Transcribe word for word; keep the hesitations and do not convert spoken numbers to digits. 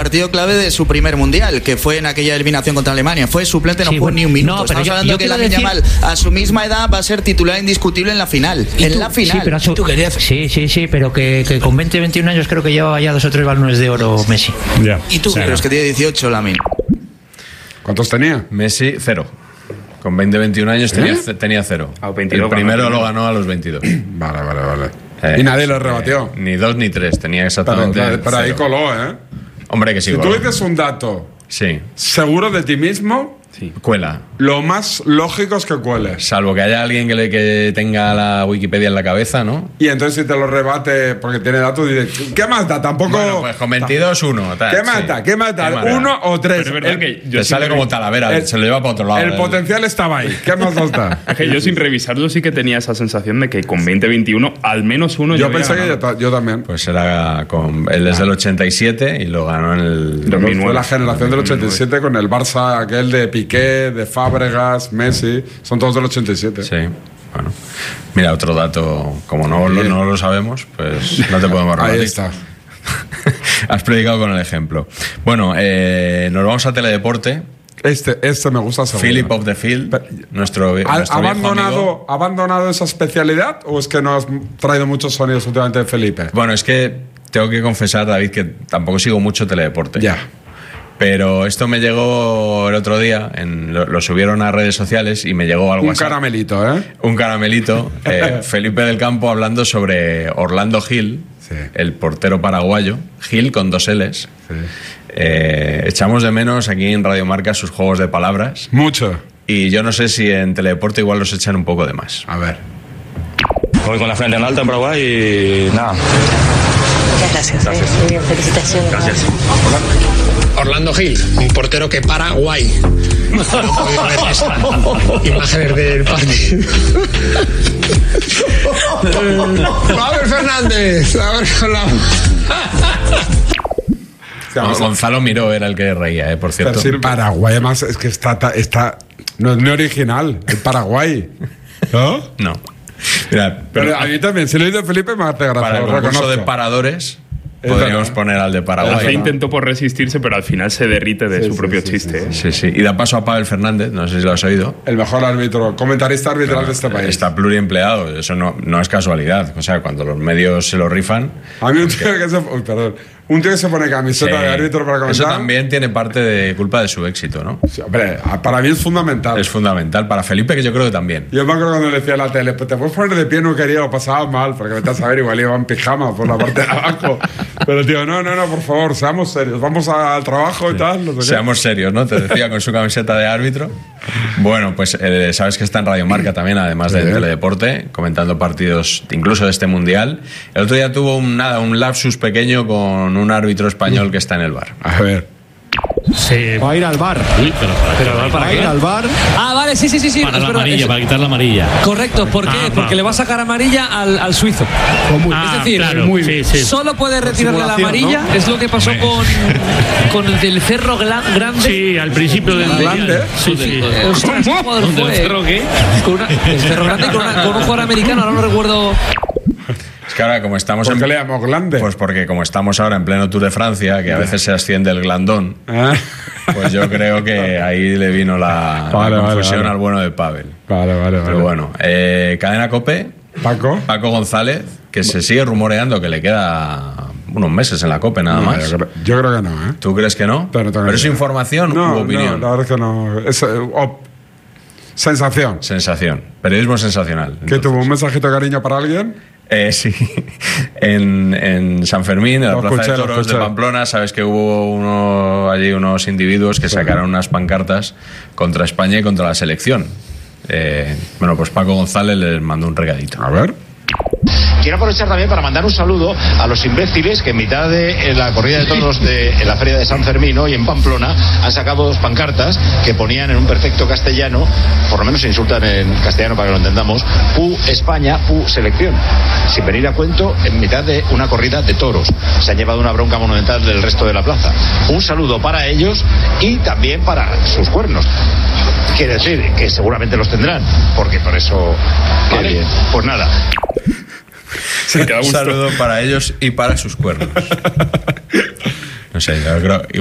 partido clave de su primer mundial, que fue en aquella eliminación contra Alemania. Fue suplente, no Sí, jugó bueno, ni un minuto. no, pero Estamos yo- hablando yo que quiero Lamine decir- Yamal, a su misma edad, va a ser titular indiscutible en la final. ¿Y En tú? la final. Sí, pero, a su- ¿Tú querías? sí, sí, sí, pero que, que con veinte, veintiún años creo que llevaba ya dos o tres balones de oro Messi. Ya. ¿Y tú? O sea, Pero es que tiene dieciocho, Lamine. ¿Cuántos tenía? Messi, cero. Con veinte, veintiún años tenía, ¿Eh? tenía cero. A veintidós El primero ganó lo primero. ganó a los veintidós. Vale, vale, vale. Eh, y nadie lo eh, rebatió. Ni dos ni tres, tenía Pero, exactamente. pero- pero ahí cero. coló, ¿eh? Hombre, que sí. Si tú coló. dices un dato Sí, seguro de ti mismo, Sí. cuela. lo más lógico es que cueles. Salvo que haya alguien que, le, que tenga la Wikipedia en la cabeza, ¿no? Y entonces si te lo rebate porque tiene datos, dices, ¿qué más da? Tampoco... Bueno, pues con veintidós, uno. tal, ¿Qué sí. más da? ¿Qué más da? ¿Qué más da? ¿Uno o tres? Pero es verdad El- que yo Te sale siempre- como Talavera, el- se lo lleva para otro lado. El potencial estaba ahí. ¿Qué más nos da? Es que yo sin revisarlo sí que tenía esa sensación de que con veinte, veintiuno, al menos uno Yo ya pensé había que yo, ganado. ta- yo también. Pues era con. Él es del ochenta y siete y lo ganó en el. Fue dos mil nueve. la generación del ochenta y siete con el Barça, aquel de Piqué, de Fábregas, Messi. Son todos del ochenta y siete. Sí, bueno. Mira, otro dato, como no lo, no lo sabemos, pues no te podemos rebatir. Ahí está. Has predicado con el ejemplo. Bueno, eh, nos vamos a Teledeporte. Este, este me gusta seguro. Philip of the Field, nuestro, ¿Ha, nuestro ha viejo amigo. abandonado, ¿Ha abandonado esa especialidad o es que no has traído muchos sonidos últimamente de Felipe? Bueno, es que tengo que confesar, David, que tampoco sigo mucho Teledeporte. Ya. Pero esto me llegó el otro día, en, lo, lo subieron a redes sociales y me llegó algo Un así. caramelito, ¿eh? Un caramelito. eh, Felipe del Campo hablando sobre Orlando Gil, Sí. el portero paraguayo. Gil con dos L's. Sí. Eh, echamos de menos aquí en Radio Marca sus juegos de palabras. Mucho. Y yo no sé si en Teledeporte igual los echan un poco de más. A ver. Voy con la frente en alto en Paraguay y nada. Muchas gracias. Gracias. eh. Muy bien, felicitaciones. Gracias. Orlando Gil, un portero que para guay. Imágenes del partido. A ver, Fernández. A ver, con la... Gon- Gonzalo Miró era el que reía, eh, por cierto. Pero sí, el Paraguay, además, es que está, ta- está. No es ni original, el Paraguay. ¿No? No. Mira, Pero a mí también, si lo he oído Felipe, me hace gracia. para el lo concurso reconozco. de paradores Es podríamos verdad. poner al de La Paraguay. fe ¿no? intentó por resistirse, pero al final se derrite de Sí, su sí, propio sí, chiste. sí, ¿eh? Sí, sí. Y da paso a Pavel Fernández, no sé si lo has oído. El mejor árbitro, comentarista arbitral de este país. Está pluriempleado, eso no, no es casualidad. O sea, cuando los medios se lo rifan. A mí un tío que se, uy, perdón, un tío que se pone camiseta sí, de árbitro para comentar. eso también tiene parte de culpa de su éxito, ¿no? Sí, hombre, para mí es fundamental. Es fundamental. Para Felipe, que yo creo que también. Yo me acuerdo cuando le decía a la tele, pues te puedes poner de pie, no quería, lo pasaba mal, porque vete a saber, igual iba en pijama por la parte de abajo. Pero tío, no, no, no, por favor, seamos serios, vamos al trabajo y tal. No sé qué. Seamos serios, ¿no? Te decía con su camiseta de árbitro. Bueno, pues eh, sabes que está en Radio Marca también, además de Sí. Teledeporte, comentando partidos incluso de este mundial. El otro día tuvo un, nada, un lapsus pequeño con un árbitro español que está en el bar. A ver. Se Va a ir al bar. Uy, pero para, Pero ¿para va a ir qué? al bar. Ah, vale, sí, sí, sí, sí. Para es la verdad, amarilla, es- para quitar la amarilla. Correcto, ¿por qué? Ah, Porque va. le va a sacar amarilla al, al suizo. Ah, es decir, claro, muy sí, bien. sí. Solo puede retirarle la Simulación, amarilla. ¿no? Es lo que pasó con, con el del Cerro Gla- Grande. Sí, al principio del Grande. mundial. Sí, sí. Eh, ostras, ¿qué jugador ¿Del fue? Cerro qué? Con una- el Cerro Grande con, una- con un jugador americano, ahora no recuerdo. Es que ahora, como estamos ¿Por en. qué le llamo glande? Pues porque como estamos ahora en pleno Tour de Francia, que a veces se asciende el glandón, Ah. pues yo creo que ahí le vino la, la Vale, vale, confusión vale. al bueno de Pavel. Vale, vale, vale. Pero bueno, eh, Cadena COPE, Paco. Paco González, que se sigue rumoreando que le queda unos meses en la COPE nada No, más. yo, creo, yo creo que no, ¿eh? ¿Tú crees que no? Pero no tengo es idea. información No, u opinión. no, la verdad es que no. Es, eh, op- sensación. Sensación. Periodismo sensacional. ¿Que entonces. tuvo un mensajito de cariño para alguien? Eh, sí, en, en San Fermín, en la Lo Plaza escuché, de lo Toros de escuché. Pamplona, sabes que hubo uno, allí unos individuos que sacaron unas pancartas contra España y contra la selección. Eh, bueno, pues Paco González les mandó un regadito. A ver. Quiero aprovechar también para mandar un saludo a los imbéciles que en mitad de la corrida de toros de en la feria de San Fermín hoy en Pamplona han sacado dos pancartas que ponían en un perfecto castellano, por lo menos se insultan en castellano para que lo entendamos, Pu España, Pu Selección, sin venir a cuento en mitad de una corrida de toros. Se han llevado una bronca monumental del resto de la plaza. Un saludo para ellos y también para sus cuernos. Quiere decir que seguramente los tendrán, porque por eso... Vale, pues nada. Se queda a Un gusto. saludo para ellos y para sus cuernos. No sé, yo creo.